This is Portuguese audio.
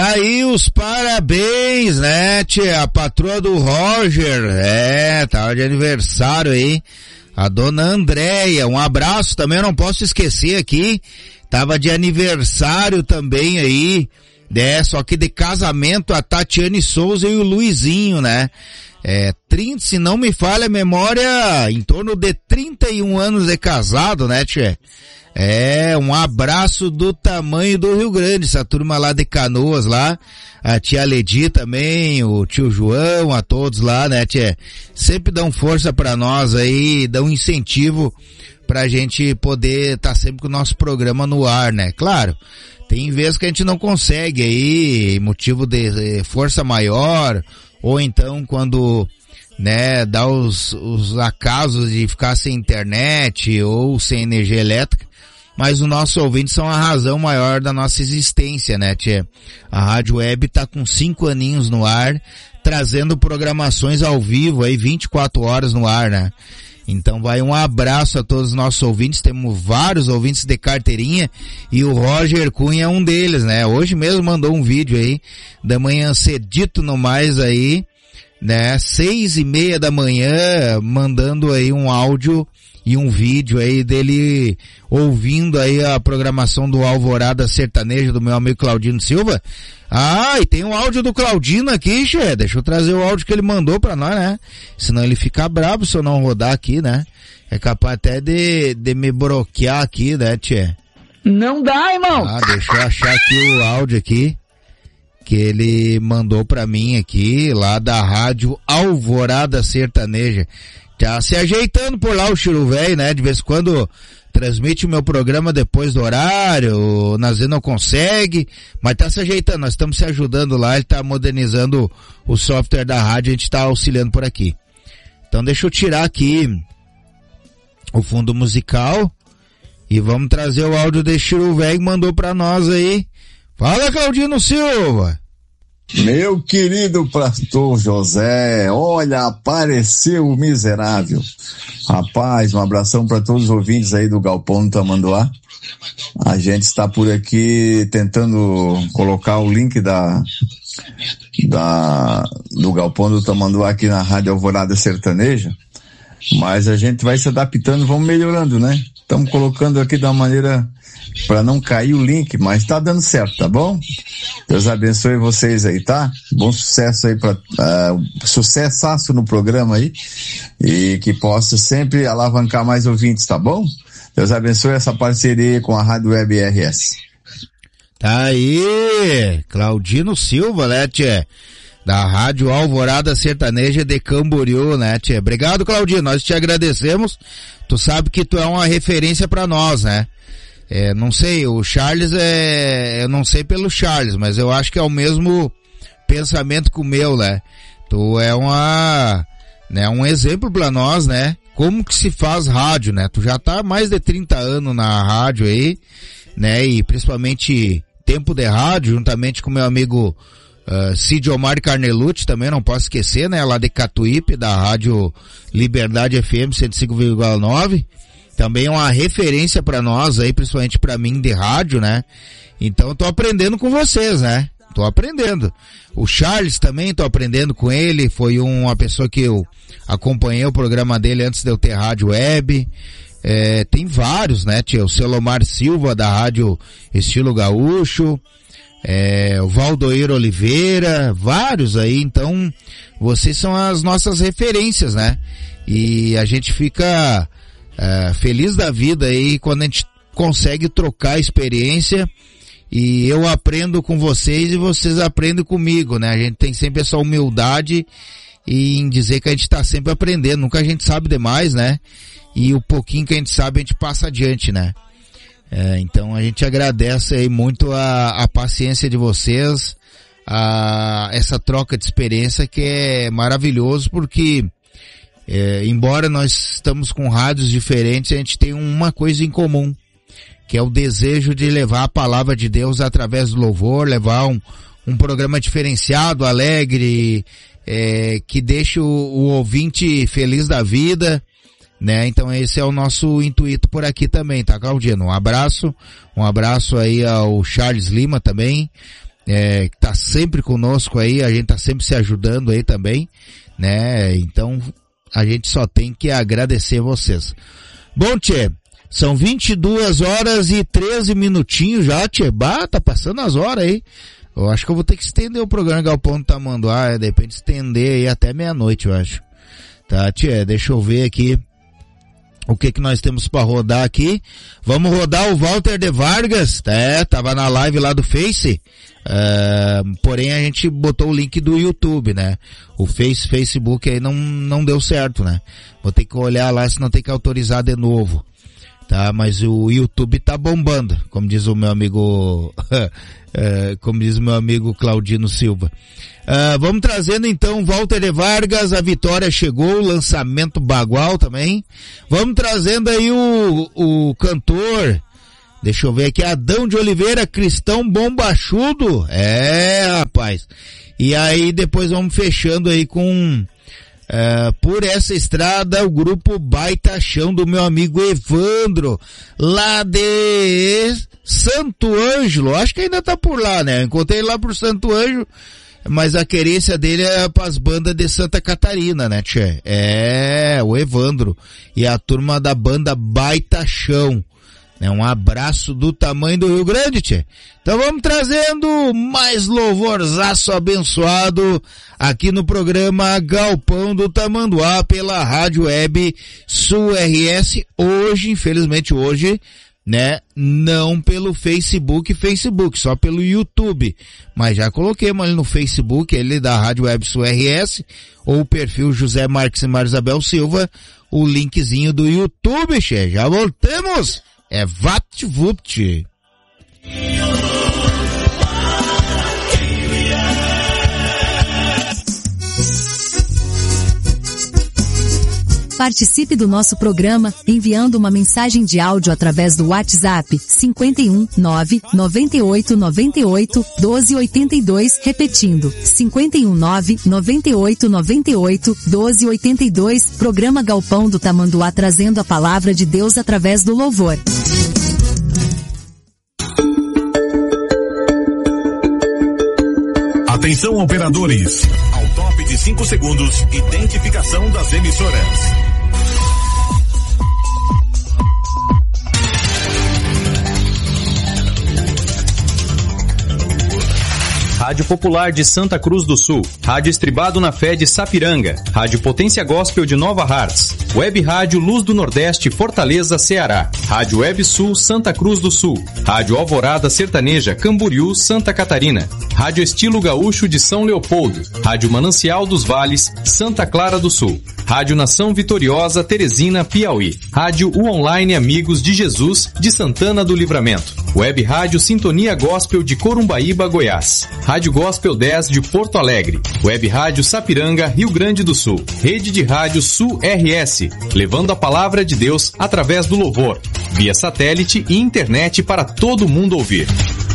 Tá aí os parabéns, né, tia? A patroa do Roger, tava de aniversário aí. A dona Andréia, um abraço também, eu não posso esquecer aqui. Tava de aniversário também aí, só que de casamento a Tatiane Souza e o Luizinho, né? 30, se não me falha a memória, em torno de 31 anos de casado, né, tia? Um abraço do tamanho do Rio Grande, essa turma lá de Canoas lá, a tia Ledi também, o tio João, a todos lá, né, tia? Sempre dão força pra nós aí, dão incentivo pra gente poder tá sempre com o nosso programa no ar, né? Claro, tem vezes que a gente não consegue aí, motivo de força maior, ou então quando, né, dá os acasos de ficar sem internet ou sem energia elétrica, mas os nossos ouvintes são a razão maior da nossa existência, né, tia? A Rádio Web tá com 5 aninhos no ar, trazendo programações ao vivo aí, 24 horas no ar, né? Então vai um abraço a todos os nossos ouvintes, temos vários ouvintes de carteirinha e o Roger Cunha é um deles, né? Hoje mesmo mandou um vídeo aí, da manhã cedito no mais aí, né? 6:30 da manhã, mandando aí um áudio e um vídeo aí dele ouvindo aí a programação do Alvorada Sertaneja do meu amigo Claudino Silva. E tem um áudio do Claudino aqui, che. Deixa eu trazer o áudio que ele mandou pra nós, né? Senão ele fica bravo se eu não rodar aqui, né? É capaz até de me bloquear aqui, né, tchê? Não dá, irmão! Deixa eu achar aqui o áudio aqui, que ele mandou pra mim aqui, lá da rádio Alvorada Sertaneja. Tá se ajeitando por lá o Chiru Velho, né? De vez em quando transmite o meu programa depois do horário, o Nazir não consegue, mas tá se ajeitando, nós estamos se ajudando lá, ele tá modernizando o software da rádio, a gente tá auxiliando por aqui. Então deixa eu tirar aqui o fundo musical e vamos trazer o áudio de Chiru Velho que mandou pra nós aí. Fala, Claudino Silva! Meu querido pastor José, olha, apareceu o miserável. Rapaz, um abração para todos os ouvintes aí do Galpão do Tamanduá. A gente está por aqui tentando colocar o link do Galpão do Tamanduá aqui na Rádio Alvorada Sertaneja, mas a gente vai se adaptando, vamos melhorando, né? Estamos colocando aqui de uma maneira para não cair o link, mas tá dando certo, tá bom? Deus abençoe vocês aí, tá? Bom sucesso aí sucessaço no programa aí e que possa sempre alavancar mais ouvintes, tá bom? Deus abençoe essa parceria com a Rádio Web RS. Tá aí, Claudino Silva, né, tchê? Da Rádio Alvorada Sertaneja de Camboriú, né, tchê? Obrigado, Claudino, nós te agradecemos. Tu sabe que tu é uma referência pra nós, né? Não sei, o Charles eu não sei pelo Charles, mas eu acho que é o mesmo pensamento que o meu, né? Tu é um exemplo pra nós, né? Como que se faz rádio, né? Tu já tá há mais de 30 anos na rádio aí, né? E principalmente tempo de rádio, juntamente com meu amigo Cid Omar Carnelucci, também não posso esquecer, né? Lá de Catuípe, da Rádio Liberdade FM 105,9. Também é uma referência pra nós aí, principalmente pra mim de rádio, né? Então eu tô aprendendo com vocês, né? Tô aprendendo. O Charles também tô aprendendo com ele, foi uma pessoa que eu acompanhei o programa dele antes de eu ter rádio web. Tem vários, né, tio? O Celomar Silva da Rádio Estilo Gaúcho, o Valdoir Oliveira, vários aí, então vocês são as nossas referências, né? E a gente fica feliz da vida aí quando a gente consegue trocar experiência e eu aprendo com vocês e vocês aprendem comigo, né? A gente tem sempre essa humildade em dizer que a gente tá sempre aprendendo, nunca a gente sabe demais, né? E o pouquinho que a gente sabe a gente passa adiante, né? Então a gente agradece aí muito a paciência de vocês, essa troca de experiência que é maravilhoso porque embora nós estamos com rádios diferentes, a gente tem uma coisa em comum, que é o desejo de levar a palavra de Deus através do louvor, levar um programa diferenciado, alegre, que deixe o ouvinte feliz da vida, né? Então esse é o nosso intuito por aqui também, tá, Claudino? Um abraço aí ao Charles Lima também, que tá sempre conosco aí, a gente tá sempre se ajudando aí também, né? Então, a gente só tem que agradecer vocês. Bom, tchê, são 22 horas e 13 minutinhos já, tchê. Tá passando as horas aí. Eu acho que eu vou ter que estender o programa Galpão do Tamanduá, de repente estender aí até meia-noite, eu acho. Tá, tchê, deixa eu ver aqui o que nós temos pra rodar aqui. Vamos rodar o Walter de Vargas, tava na live lá do Face, porém a gente botou o link do YouTube, né? O Facebook aí não deu certo, né? Vou ter que olhar lá, senão tem que autorizar de novo, tá? Mas o YouTube tá bombando, como diz o meu amigo, Claudino Silva. Vamos trazendo então Walter de Vargas, a vitória chegou, o lançamento bagual também. Vamos trazendo aí o cantor, deixa eu ver aqui, Adão de Oliveira, Cristão Bombachudo. Rapaz. E aí depois vamos fechando aí com Por Essa Estrada, o grupo Baita Chão do meu amigo Evandro, lá de Santo Ângelo. Acho que ainda tá por lá, né? Encontrei lá por Santo Ângelo, mas a querência dele é pras bandas de Santa Catarina, né, tchê? O Evandro e a turma da banda Baita Chão. Um abraço do tamanho do Rio Grande, tchê. Então vamos trazendo mais louvorzaço abençoado aqui no programa Galpão do Tamanduá pela Rádio Web Sul RS. Hoje, infelizmente hoje, né, não pelo Facebook, só pelo YouTube. Mas já coloquei ali no Facebook, ele da Rádio Web Sul RS, ou o perfil José Marques e Marisabel Silva, o linkzinho do YouTube, che. Já voltamos! VaptVupt. Participe do nosso programa enviando uma mensagem de áudio através do WhatsApp 51 9 98 98 12 82, repetindo 51 9 98 98 12 82. Programa Galpão do Tamanduá, trazendo a palavra de Deus através do louvor. Atenção, operadores. Ao top de 5 segundos, identificação das emissoras. Rádio Popular de Santa Cruz do Sul, Rádio Estribado na Fé de Sapiranga, Rádio Potência Gospel de Nova Hartz, Web Rádio Luz do Nordeste Fortaleza, Ceará, Rádio Web Sul Santa Cruz do Sul, Rádio Alvorada Sertaneja Camboriú, Santa Catarina, Rádio Estilo Gaúcho de São Leopoldo, Rádio Manancial dos Vales, Santa Clara do Sul, Rádio Nação Vitoriosa Teresina, Piauí, Rádio O Online Amigos de Jesus de Santana do Livramento, Web Rádio Sintonia Gospel de Corumbaíba, Goiás, Rádio Gospel 10 de Porto Alegre, Web Rádio Sapiranga, Rio Grande do Sul, Rede de Rádio Sul RS, levando a palavra de Deus através do louvor, via satélite e internet para todo mundo ouvir.